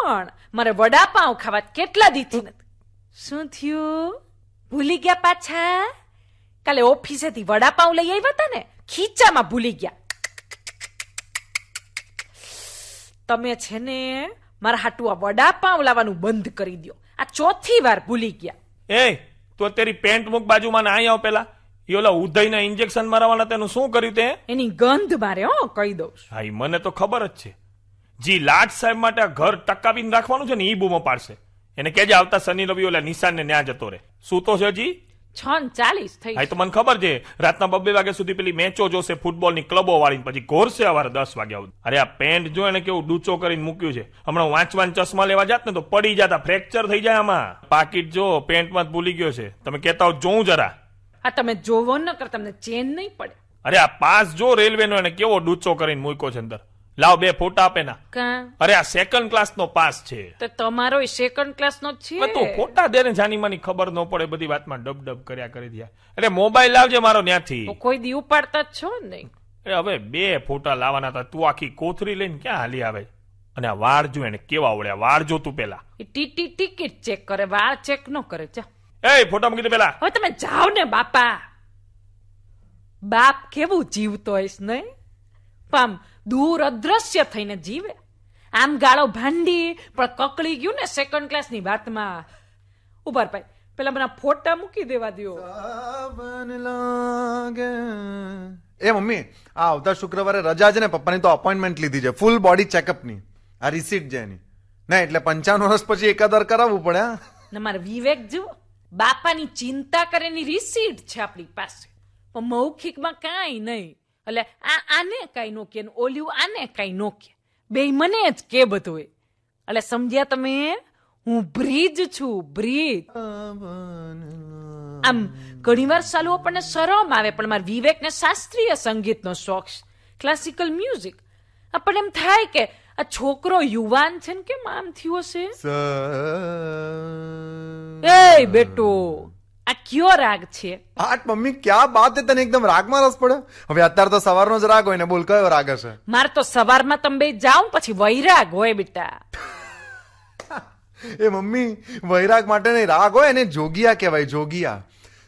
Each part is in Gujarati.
પણ મારે વડાપાઉં ખાવા કેટલા દીથી નથી. શું થયું? ભૂલી ગયા પાછા? કાલે ઓફિસેથી વડાપાઉં લઈ આવ્યા હતા ને, ખીચામાં ભૂલી ગયા. તમે છે ને મારા હાટુ આ વડાપાઉં લાવવાનું બંધ કરી દો. આ ચોથી વાર ભૂલી ગયા. એ તો તેરી પેન્ટ મુક બાજુમાં ને અહીં આવ પેલા. એ ઓલા ઉદયના ઇન્જેક્શન મારવાના તેનું શું કર્યું તે? એની ગંધ મારે કહી દઉં. હા, મને તો ખબર જ છે. જી લાટ સાહેબ માટે આ ઘર ટકાવીને રાખવાનું છે ને ઈ બૂમો પાડશે. એને કેજે આવતા શનિ રવિ ઓલા નિશાન ને ન્યા જતો રહે. શું તો છે હજી 6:40 થઈ. હા, તો મને ખબર છે રાતના 2 વાગ્યા સુધી પેલી મેચો જોશે ફૂટબોલની ક્લબો વાળી, પછી ઘોરશે સવારે 10 વાગ્યા સુધી. અરે આ પેન્ટ જો એને કેવું ડૂચો કરીને મૂક્યું છે. હમણાં વાંચવાન ચશ્મા લેવા જાત ને તો પડી જતા, ફ્રેક્ચર થઈ જાય આમાં. પાકીટ જો પેન્ટમાં જ ભૂલી ગયો છે. તમે કહેતા હો જોઉં જરા. આ તમે જોવો ન કર, તમને ચેન નહીં પડે. અરે આ પાસ જો રેલવે નો એને કેવો ડૂચો કરીને મૂક્યો છે અંદર. લાવ 2 ફોટા આપે ના. અરે આ સેકન્ડ ક્લાસ નો પાસ છે. તો તમારો સેકન્ડ ક્લાસ નો છે. તું ફોટા દે ને, જાની માની ખબર ન પડે બધી વાતમાં ડબ કર્યા કરી દે. અરે મોબાઈલ લાવજે મારો ત્યાંથી. કોઈ દી ઉપાડતા જ છો નહીં. અરે હવે 2 ફોટા લાવવાના હતા, તું આખી કોથરી લઈને ક્યાં હાલી આવે? અને આ વાળ જો એને કેવા વળ્યા. વાળ જો તું પેલા. ટિકિટ ચેક કરે, વાળ ચેક ન કરે. જા એ ફોટા મૂકી દે પેલા. હવે તમે જાઓ ને બાપા. બાપ કેવું જીવતો હોઈશ નહીં, પામ દૂર અદ્રશ્ય થઈને જીવે. આમ ગાળો ભાંડી પણ કકળી ગયું ને સેકન્ડ ક્લાસ ની વાતમાં. ઉભર ભાઈ, પેલા મને ફોટા મૂકી દેવા દો. એ મમ્મી, આ આવતા શુક્રવારે રજા છે ને, પપ્પાની તો અપોઇન્ટમેન્ટ લીધી છે ફૂલ બોડી ચેકઅપ ની. આ રિસીટ છે એની. ના એટલે 55 વર્ષ પછી એકાદર કરાવવું પડે. ને મારે વિવેક જુઓ, બાપાની ચિંતા કરેની રિસીટ છે આપણી પાસે, પણ મૌખિકમાં કાંઈ નહીં. એટલે આને કઈ નો કે, ઓલ્યું આને કઈ નો કે, બે મને જ કે બધું. એટલે સમજ્યા તમે? હું બ્રિજ છું, બ્રિજ. આમ ઘણી વાર સાલું આપણને શરમ આવે, પણ મારા વિવેકને શાસ્ત્રીય સંગીતનો શોખ, ક્લાસિકલ મ્યુઝિક. આપણને એમ થાય કે આ છોકરો યુવાન છે ને કેમ આમ થયો છે. એ બેટો, આ કયો રાગ છે? આટ મમ્મી ક્યાં બાત છે, તને એકદમ રાગમાં રસ પડે. હવે અત્યારે તો સવારનો જ રાગ હોય ને, બોલ કયો રાગ હશે? મારે તો સવારમાં તમે બે જાઓ પછી વૈરાગ હોય બેટા. એ મમ્મી, વૈરાગ માટે નહીં, રાગ હોય એને જોગિયા કહેવાય, જોગિયા.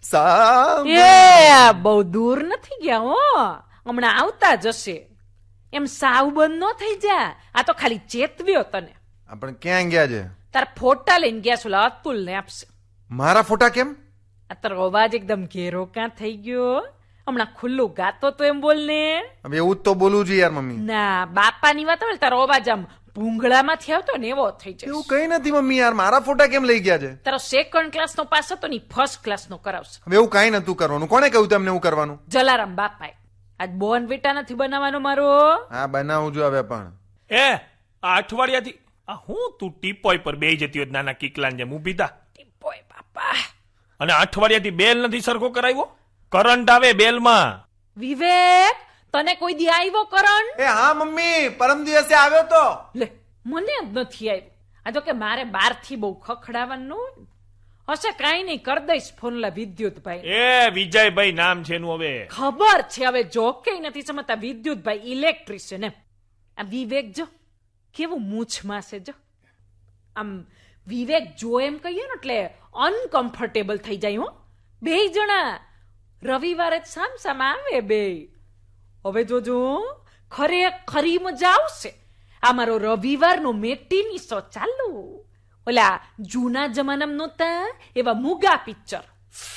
એ બહુ દૂર નથી ગયા હો, હમણાં આવતા જશે. એમ સાવ બંધ ન થઈ જા. આ તો ખાલી ચેતવ્યો તને. આપણે ક્યાં ગયા છે? તાર ફોટા લઈને ગયા છું, અતુલ ને આપશે. મારા ફોટા કેમ? આ તારો અવાજ એકદમ ઘેરો ક્યાં થઈ ગયો? હમણાં ખુલ્લું ગાતો તો એમ બોલ ને. હવે એવું જ તો બોલું છું યાર મમ્મી. ના, બાપાની વાત આવે તારો અવાજ આમ ભૂંગળામાંથી આવતો ને એવો થઈ જાય. એવું કઈ નથી મમ્મી યાર, મારા ફોટા કેમ લઈ ગયા છે? તારો સેકન્ડ ક્લાસ નો પાસ હતો ને, ફર્સ્ટ ક્લાસ નો કરાવશે. હવે એવું કઈ નતું કરવાનું. કોને કહ્યું તમને એવું કરવાનું? જલારામ બાપાએ. આજ બોર્નવિટા નથી બનાવવાનો મારો. હા બનાવું છું હવે. પણ આ અઠવાડિયાથી આ હું તું ટીપોય પર બેહી જતી હોય નાના કિકલાન જેમ ઊભી થા. ટીપોય બાપા. અને અઠવાડિયાથી બેલ નથી સરખો કરાવ્યો? કરંટ આવે બેલમાં. વિવેક, તને કોઈ દી આવ્યો કરંટ? એ હા મમ્મી, પરમ દિવસે આવ્યો તો. લે, મને જ નથી આવ્યો. આ તો કે મારે બહારથી બહુ ખખડાવવાનું હશે. કાંઈ નહીં, કર દઈશ ફોન લા વિદ્યુતભાઈ. એ વિજયભાઈ નામ છે એનું. હવે ખબર છે, હવે જો કે નથી સમજતા. વિદ્યુતભાઈ ઇલેક્ટ્રિશિયન. એમ આ વિવેક જો કેવું મૂછમાં છે જો. આમ વિવેક જો એમ કહીએ ને એટલે અનકમ્ફર્ટેબલ થઈ જાય. હો, બે જણા રવિવારે જ સામસામા આવે બે. હવે જોજો ખરી મજા આવશે. આ મારો રવિવારનો મેટીની શો ચાલુ. ઓલા જૂના જમાનામાં નહોતા એવા મૂગા પિક્ચર.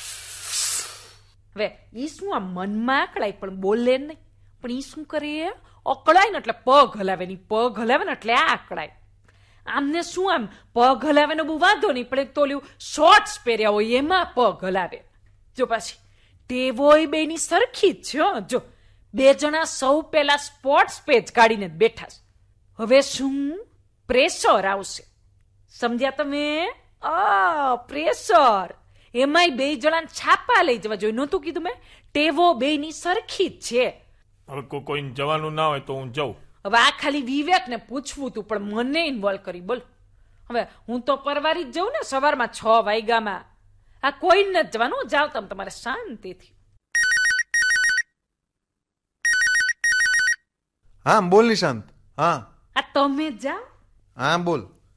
હવે ઈ શું આ મનમાં આકળાય પણ બોલે નહીં. પણ ઈ શું કરે? અકળાય ને એટલે પગ હલાવે નહીં, પગ હલાવે ને એટલે આકળાય. આમને શું આમ પગ હલાવે ને બહુ વાંધો નહીં, પણ એક તો ઓલું શોર્ટ્સ પહેર્યા હોય એમાં પગ હલાવે. જો પાછી ટેવોય બેની સરખી જ છે. જો બે જણા સૌ પહેલા સ્પોર્ટ્સ પેજ કાઢીને બેઠા છે. હવે શું પ્રેશર આવશે, સમજ્યા તમે? પ્રેશર. એમાંય બે જણા છાપા લઈ જવા જોઈએ. નહોતું કીધું મેં? ટેવો બે ની સરખી જ છે. હવે કોઈને જવાનું ના હોય તો હું જાઉં. હવે આ ખાલી વિવેક ને પૂછવું તું, પણ મને ઇન્વોલ્વ કરી. બોલ, હવે હું તો પરવારી જ જઉં ને સવારમાં 6 વાગ્યામાં. આ કોઈને જ જવાનું. જાવ તમે તમારે શાંતિથી. હા બોલ નિશાંત. હા આ તમે જાઓ. હા બોલ.